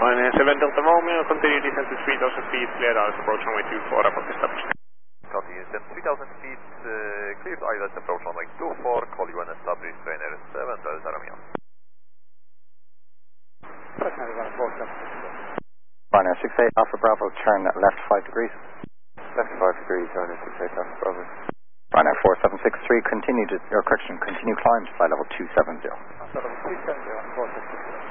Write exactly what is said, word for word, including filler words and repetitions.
Ryanair seven Delta Romeo, continue descent to three thousand feet, cleared out, approach runway two four, report established. Continue descent three thousand feet, uh, cleared I L S, approach runway two four, call you when established, Ryanair seven Delta Romeo. Ryanair six eight Alpha Bravo, turn left five degrees. Left five degrees, Ryanair six eight Alpha Bravo. Ryanair four seven six three, continue to, or correction, continue climb to flight level two seven zero. Level two seven zero, four seven six zero.